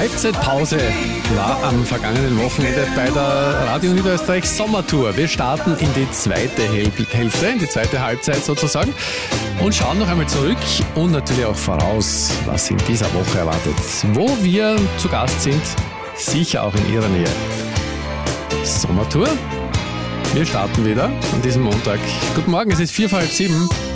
Halbzeitpause war am vergangenen Wochenende bei der Radio Niederösterreich Sommertour. Wir starten in die zweite Hälfte, in die zweite Halbzeit sozusagen und schauen noch einmal zurück und natürlich auch voraus, was in dieser Woche erwartet. Wo wir zu Gast sind, sicher auch in Ihrer Nähe. Sommertour. Wir starten wieder an diesem Montag. Guten Morgen, es ist 6:45.